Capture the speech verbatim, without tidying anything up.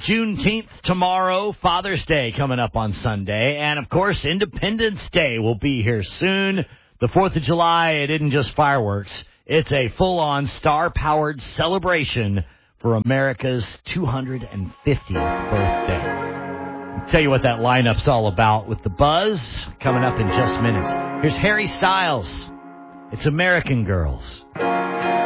Juneteenth tomorrow, Father's Day coming up on Sunday, and, of course, Independence Day will be here soon. The fourth of July, it isn't just fireworks. It's a full-on star-powered celebration for America's two hundred fiftieth birthday. I'll tell you what that lineup's all about with the buzz coming up in just minutes. Here's Harry Styles. It's American Girls.